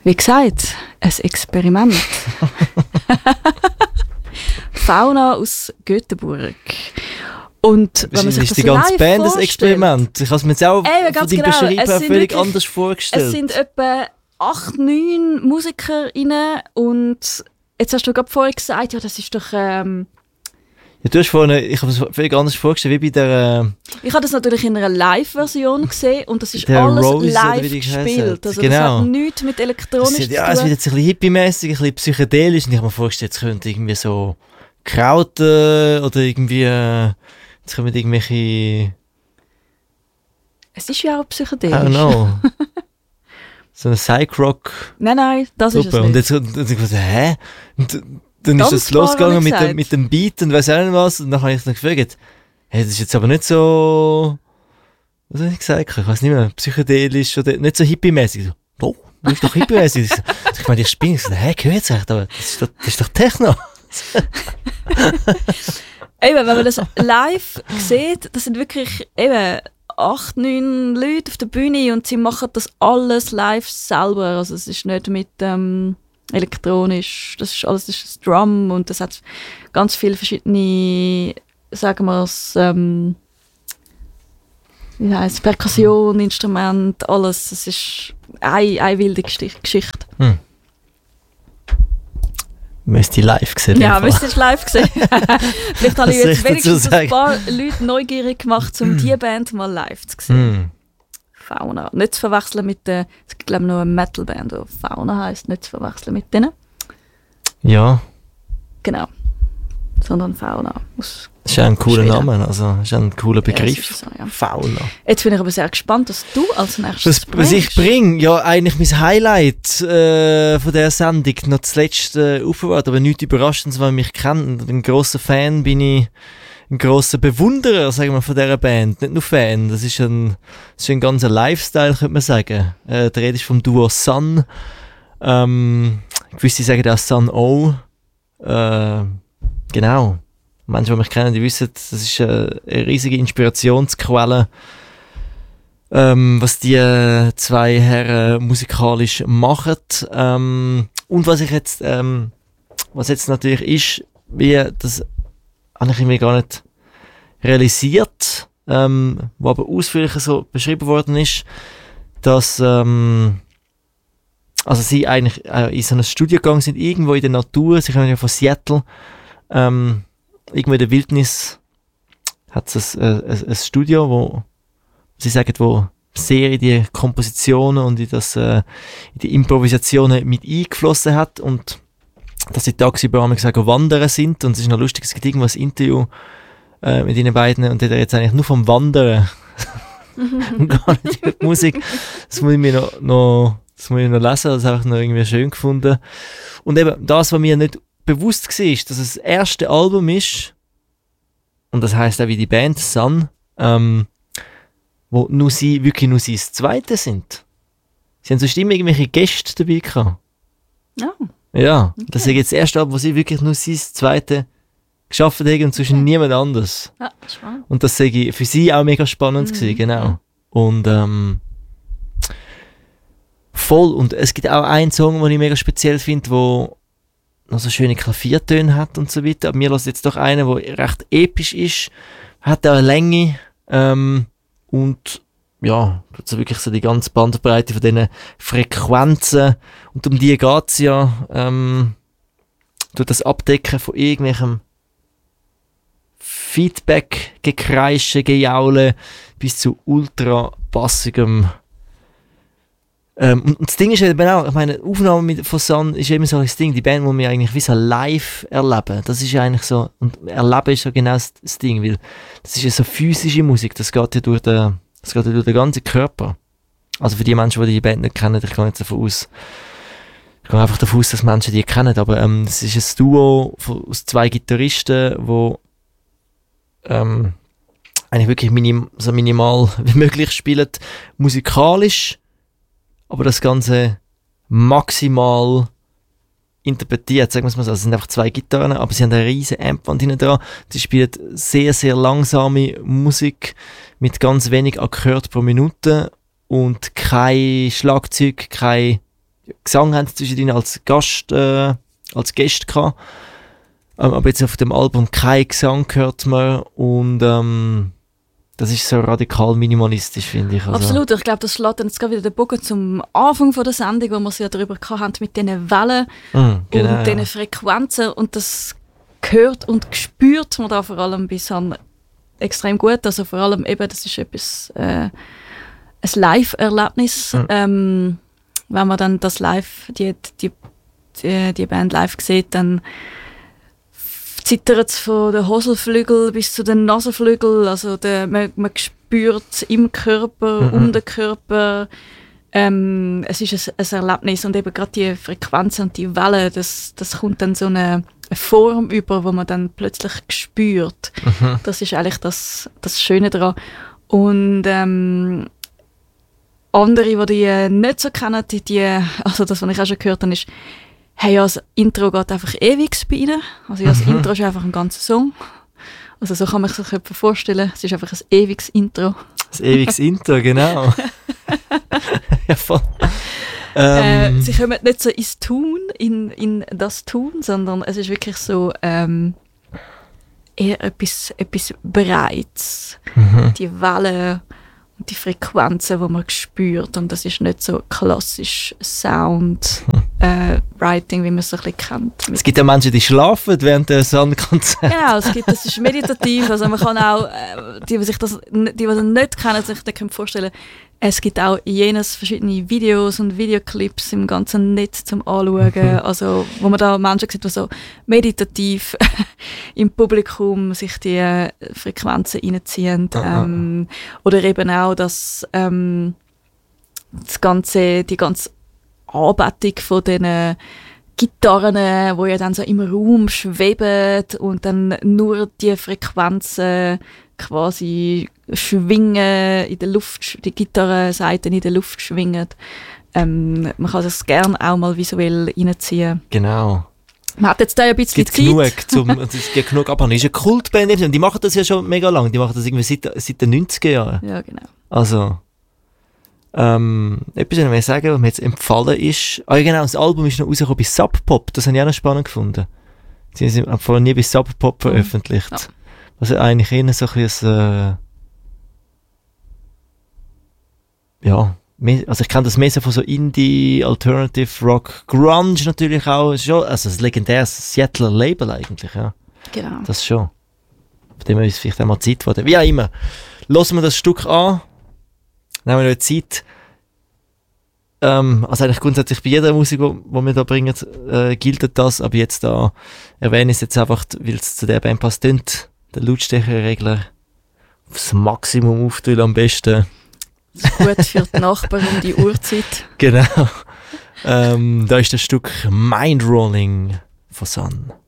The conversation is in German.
Wie gesagt, ein Experiment. Fauna aus Göteborg. Und wenn man sich ist das die ganze live Band ein vorstellt, Experiment? Ich habe es mir jetzt auch von deinem Beschreibung her völlig wirklich, anders vorgestellt. Es sind etwa 8, 9 MusikerInnen und jetzt hast du gerade vorher gesagt, ja, das ist doch... Ja, du hast vorhin, ich habe es völlig anders vorgestellt, wie bei der... Ich habe das natürlich in einer Live-Version gesehen und das ist der alles Rose, live wie die gespielt. Also genau. das hat nichts mit elektronisch zu tun. Ja, es wird jetzt ein bisschen hippie-mässig, ein bisschen psychedelisch und ich habe mir vorgestellt, es könnte irgendwie so Krauten oder irgendwie... Jetzt kommen irgendwelche... Es ist ja auch psychedelisch. I don't know. So eine Psych-Rock. Nein, das ist es nicht. Und jetzt ich gesagt, hä? Und dann ist das Tanzbar, losgegangen mit dem Beat und weiss auch nicht was. Und dann habe ich dann gefragt, hey, das ist jetzt aber nicht so... Was habe ich gesagt? Ich weiß nicht mehr, psychedelisch oder nicht so hippie-mäßig. So, doch, das ist doch hippie-mäßig. Ich meine, ich spinne. Ich so, hä, gehört es echt? Aber das ist doch Techno. Eben, wenn man das live sieht, das sind wirklich eben 8, 9 Leute auf der Bühne und sie machen das alles live selber. Also es ist nicht mit elektronisch, das ist alles das ist Drum und das hat ganz viele verschiedene, sagen wir es, wie heisst Perkussion, Instrument, alles. Es ist eine wilde Geschichte. Müsst ihr live gesehen? Ja, müsst ihr live gesehen. Vielleicht habe ich Was jetzt soll ich dazu wenigstens ein sagen? paar Leute neugierig gemacht, um diese Band mal live zu sehen. Fauna. Nicht zu verwechseln mit der, es gibt glaube ich noch eine Metalband, die Fauna heisst, nicht zu verwechseln mit denen. Ja. Genau. Sondern Fauna. Das ist ja ein cooler Schweden. Name, also das ist ein cooler Begriff. Ja, so, ja. Fauna. Jetzt bin ich aber sehr gespannt, was du als nächstes Was ich bringe, ja eigentlich mein Highlight von dieser Sendung, noch das letzte aufgewahrt, aber nichts Überraschendes, weil mich kennt. Ein grosser Fan bin ich, ein grosser Bewunderer, sagen wir, von dieser Band. Nicht nur Fan, das ist ein ganzer Lifestyle, könnte man sagen. Die Rede ist vom Duo Sun. Gewisse sagen auch Sun O. Genau. Manche, die mich kennen, die wissen, das ist eine riesige Inspirationsquelle, was die zwei Herren musikalisch machen. Und was jetzt natürlich ist, wie das habe ich irgendwie gar nicht realisiert, wo aber ausführlicher so beschrieben worden ist, dass also sie eigentlich in so ein Studio gegangen sind, irgendwo in der Natur, sie kommen ja von Seattle, irgendwo in der Wildnis hat es ein Studio, wo sie sagen, wo sehr in die Kompositionen und in die Improvisationen mit eingeflossen hat und dass sie tagsüber einmal gesagt wandern sind und es ist noch lustig, es gibt irgendwo ein Interview mit ihnen beiden und der jetzt eigentlich nur vom Wandern und gar nicht über die Musik. Das muss ich mir noch lesen, das habe ich noch irgendwie schön gefunden. Und eben das, was mir nicht bewusst war, ist, dass es das erste Album ist, und das heisst auch wie die Band Sun, wo wirklich nur sie das zweite sind. Sie haben sonst immer irgendwelche Gäste dabei gehabt. Oh. Ja, Okay. das ist jetzt das erste Album, wo sie wirklich nur sie das zweite geschafft haben und zwischen niemand anders. Ja, spannend. Und das sage ich für sie auch mega spannend gewesen, genau. Und voll, und es gibt auch einen Song, den ich mega speziell finde, wo noch so schöne Klaviertöne hat und so weiter. Aber mir lässt jetzt doch einen, der recht episch ist, hat auch eine Länge und ja, also wirklich so die ganze Bandbreite von diesen Frequenzen und um die geht es ja, durch das Abdecken von irgendwelchem Feedback, Gekreische, Gejaule bis zu ultra bassigem. Und das Ding ist eben auch, ich meine, Aufnahme von Sun ist immer so ein Ding, die Band muss man eigentlich wie so live erleben. Das ist ja eigentlich so, und erleben ist ja genau das Ding, weil das ist ja so physische Musik, das geht ja durch den ganzen Körper. Also für die Menschen, die Band nicht kennen, ich gehe jetzt davon aus, einfach davon aus, dass Menschen die kennen, aber es ist ein Duo aus 2 Gitarristen, wo eigentlich wirklich so minimal wie möglich spielen, musikalisch, aber das Ganze maximal interpretiert, sagen wir es mal so. Also es sind einfach 2 Gitarren, aber sie haben eine riesen Ampwand hinten dran. Sie spielen sehr, sehr langsame Musik mit ganz wenig Akkord pro Minute und kein Schlagzeug, kein Gesang haben sie zwischendrin als Gäste gehabt. Aber jetzt auf dem Album kein Gesang hört man und das ist so radikal minimalistisch, finde ich. Also. Absolut, ich glaube, das schlägt jetzt gerade wieder den Bogen zum Anfang von der Sendung, wo wir es ja darüber hatten, mit diesen Wellen und diesen Frequenzen und das gehört und spürt man da vor allem bisher extrem gut, also vor allem eben, das ist etwas, ein Live-Erlebnis, wenn man dann das live, die Band live sieht, dann zittert es von den Hosenflügeln bis zu den Nasenflügeln, also man spürt es im Körper, um den Körper. Es ist ein Erlebnis und eben gerade die Frequenzen und die Wellen, das kommt dann so eine Form über, wo man dann plötzlich spürt. Das ist eigentlich das Schöne daran. Und andere, die nicht so kennen, also das, was ich auch schon gehört habe, ist, hey, ja, das Intro geht einfach ewig bei ihnen. Also ja, das Intro ist einfach ein ganzer Song. Also so kann man sich das vorstellen. Es ist einfach ein ewiges Intro. Ein ewiges Intro, genau. Ja, voll. Sie kommen nicht so ins Tun, in das Tun, sondern es ist wirklich so eher etwas Bereits. Die Wellen und die Frequenzen, die man spürt. Und das ist nicht so klassisch Sound-Writing, wie man es ein bisschen kennt. Es gibt ja Menschen, die schlafen während der Soundkonzert. Genau, das ist meditativ. Also man kann auch, die das nicht kennen, sich das vorstellen, es gibt auch jenes verschiedene Videos und Videoclips im ganzen Netz zum Anschauen, also wo man da Menschen sieht, die so meditativ im Publikum sich die Frequenzen reinziehen. Oder eben auch, dass die ganze Anbetung von diesen Gitarren, die ja dann so im Raum schweben und dann nur die Frequenzen quasi schwingen in der Luft, die Gitarrenseiten in der Luft schwingen. Man kann das gerne auch mal visuell reinziehen. Genau. Man hat jetzt da ein bisschen Zeit. Es gibt genug Abhang. Es ist eine Kultband und die machen das ja schon mega lang. Die machen das irgendwie seit den 90er Jahren. Ja, genau. Also, etwas, was ich sagen, was mir jetzt empfallen ist. Ah ja, genau, das Album ist noch rausgekommen bei Sub Pop. Das habe ich auch noch spannend gefunden. Sie haben vorher nie bei Sub Pop veröffentlicht. Ja. Also eigentlich eher so ein bisschen also ich kenne das mehr so von so Indie, Alternative Rock, Grunge natürlich auch, schon, also ein legendäres Seattler Label eigentlich, ja. Genau. Das schon. Von dem ist vielleicht auch mal Zeit geworden. Wie auch immer. Hören wir das Stück an, nehmen wir noch Zeit. Also eigentlich grundsätzlich bei jeder Musik, die wir da bringen, gilt das, aber jetzt da erwähne ich es jetzt einfach, weil es zu der Band passt, der Lautstärkeregler aufs Maximum aufdrehen am besten. Das ist gut für die Nachbarn um die Uhrzeit. Genau. Da ist das Stück Mind Rolling von Sun.